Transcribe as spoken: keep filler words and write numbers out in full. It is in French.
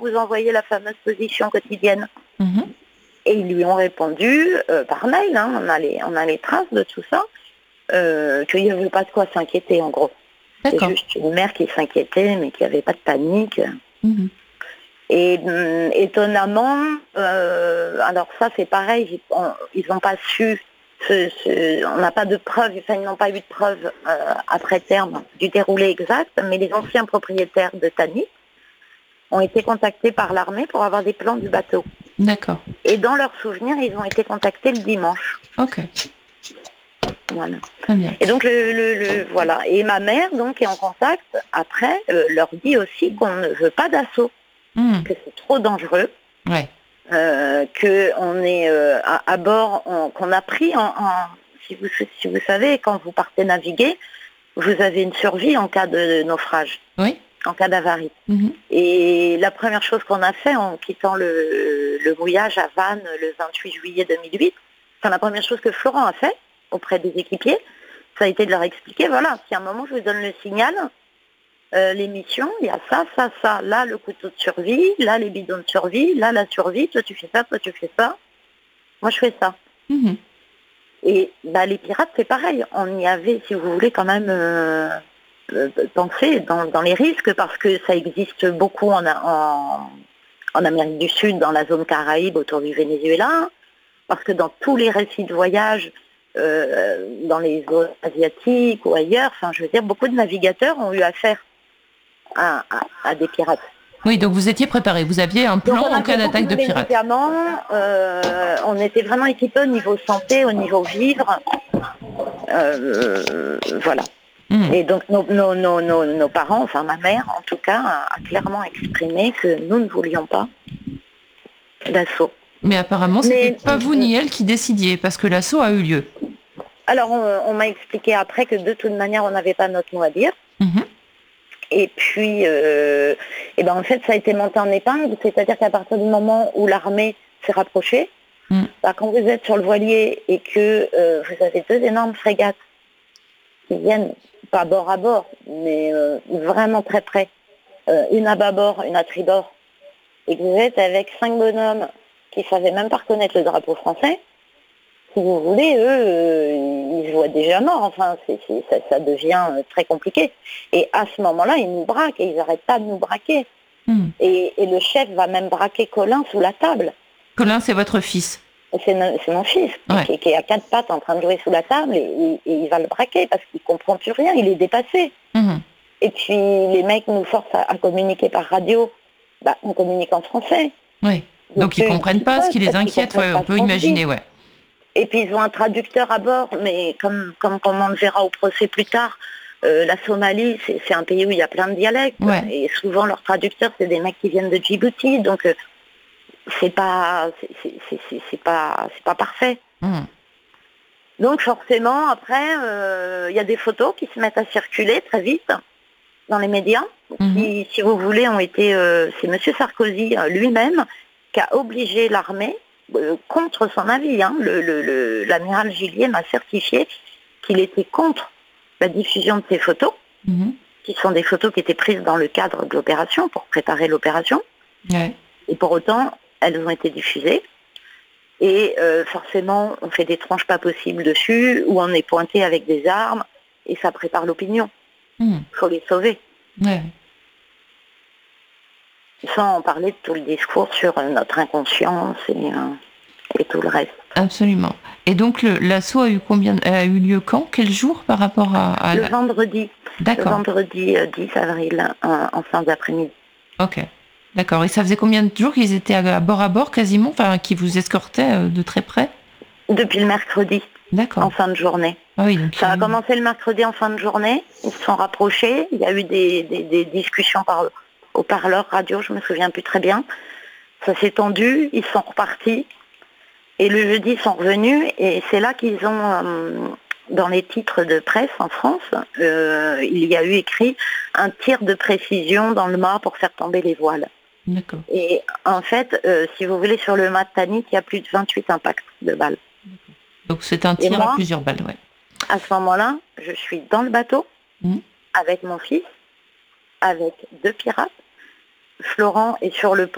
vous envoyer la fameuse position quotidienne. Mmh. Et ils lui ont répondu euh, par mail, hein, on, a les, on a les traces de tout ça, euh, qu'il n'y avait pas de quoi s'inquiéter en gros. D'accord. C'est juste une mère qui s'inquiétait, mais qu'il n'y avait pas de panique. Mmh. Et hum, étonnamment, euh, alors ça c'est pareil, ils n'ont pas su, ce, ce, on n'a pas de preuves, enfin ils n'ont pas eu de preuves euh, après terme du déroulé exact, mais les anciens propriétaires de Tanit ont été contactés par l'armée pour avoir des plans du bateau. D'accord. Et dans leurs souvenirs, ils ont été contactés le dimanche. Ok. Voilà. Très bien. Et donc le, le, le voilà. Et ma mère donc est en contact après, euh, leur dit aussi qu'on ne veut pas d'assaut, Mmh. que c'est trop dangereux, Ouais. euh, que on est euh, à, à bord, on- qu'on a pris en, en si vous si vous savez, quand vous partez naviguer, vous avez une survie en cas de naufrage, Oui. en cas d'avarie. Mmh. Et la première chose qu'on a fait en quittant le, le mouillage à Vannes le vingt-huit juillet deux mille huit, enfin la première chose que Florent a fait auprès des équipiers, ça a été de leur expliquer, voilà, si à un moment je vous donne le signal, euh, l'émission, il y a ça, ça, ça, là le couteau de survie, là les bidons de survie, là la survie, toi tu fais ça, toi tu fais ça, moi je fais ça. Mmh. Et bah, les pirates c'est pareil, on y avait, si vous voulez, quand même euh, euh, pensé dans, dans les risques, parce que ça existe beaucoup en, en, en Amérique du Sud, dans la zone Caraïbe, autour du Venezuela, parce que dans tous les récits de voyage, euh, dans les zones asiatiques ou ailleurs, enfin je veux dire, beaucoup de navigateurs ont eu affaire à, à, à des pirates. Oui, donc vous étiez préparé, vous aviez un plan en cas d'attaque de pirates. Médicaments, euh, on était vraiment équipés au niveau santé, au niveau vivre, euh, voilà. Mmh. Et donc nos, nos, nos, nos, nos parents, enfin ma mère en tout cas, a, a clairement exprimé que nous ne voulions pas d'assaut. Mais apparemment, c'était Mais, pas vous ni elle qui décidiez, parce que l'assaut a eu lieu. Alors on, on m'a expliqué après que de toute manière on n'avait pas notre mot à dire. Mmh. Et puis, euh, et ben en fait, ça a été monté en épingle, c'est-à-dire qu'à partir du moment où l'armée s'est rapprochée, Mm. bah, quand vous êtes sur le voilier et que euh, vous avez deux énormes frégates qui viennent, pas bord à bord, mais euh, vraiment très près, euh, une à bâbord, une à tribord, et que vous êtes avec cinq bonhommes qui ne savaient même pas reconnaître le drapeau français, si vous voulez, eux, euh, ils se voient déjà morts. Enfin, c'est, c'est, ça, ça devient euh, très compliqué. Et à ce moment-là, ils nous braquent et ils n'arrêtent pas de nous braquer. Mm. Et, et le chef va même braquer Colin sous la table. Colin, c'est votre fils. Et c'est, no- c'est mon fils Ouais. qui, qui est à quatre pattes en train de jouer sous la table et, et- et il va le braquer parce qu'il ne comprend plus rien, il est dépassé. Mm. Et puis les mecs nous forcent à, à communiquer par radio. Bah, on communique en français. Oui. Donc ils eux, comprennent pas, ce qui les parce qu'ils inquiète, comprennent ouais, pas on peut ce qu'on imaginer, dit. ouais. Et puis ils ont un traducteur à bord, mais comme, comme, comme on le verra au procès plus tard, euh, la Somalie, c'est, c'est un pays où il y a plein de dialectes. Ouais. Et souvent leurs traducteurs, c'est des mecs qui viennent de Djibouti, donc euh, c'est pas c'est, c'est, c'est, c'est- c'est pas c'est pas parfait. Mm. Donc forcément, après, euh, il y a des photos qui se mettent à circuler très vite dans les médias, Mhm. qui, si vous voulez, ont été... euh, c'est M. Sarkozy euh, lui-même qui a obligé l'armée, euh, contre son avis, hein, le, le- le- l'amiral Gillier m'a certifié qu'il était contre la diffusion de ces photos, Mhm. qui sont des photos qui étaient prises dans le cadre de l'opération, pour préparer l'opération, Ouais. et pour autant, elles ont été diffusées. Et euh, forcément, on fait des tranches pas possibles dessus, où on est pointé avec des armes, et ça prépare l'opinion. Mm. Il faut les sauver. Ouais. Sans parler de tout le discours sur euh, notre inconscience et, euh, et tout le reste. Absolument. Et donc le, l'assaut a eu combien, a eu lieu quand? Quel jour par rapport à, à Le la... vendredi, le D'accord. vendredi euh, dix avril, en, en fin d'après-midi. Ok. D'accord. Et ça faisait combien de jours qu'ils étaient à, à bord à bord quasiment, enfin, qui vous escortaient euh, de très près? Depuis le mercredi, D'accord. en fin de journée. Ah oui, donc il y Ça a a eu- commencé le mercredi en fin de journée, ils se sont rapprochés, il y a eu des, des- des discussions par au parleur radio, je me souviens plus très bien. Ça s'est tendu, ils sont repartis, et le jeudi ils sont revenus, et c'est là qu'ils ont, euh, dans les titres de presse en France, euh, il y a eu écrit un tir de précision dans le mât pour faire tomber les voiles. D'accord. Et en fait, euh, si vous voulez, sur le mât de Tanit, il y a plus de vingt-huit impacts de balles. Donc c'est un Et tir moi à plusieurs balles, ouais. À ce moment-là, je suis dans le bateau, Mhm. avec mon fils, avec deux pirates. Florent est sur le pont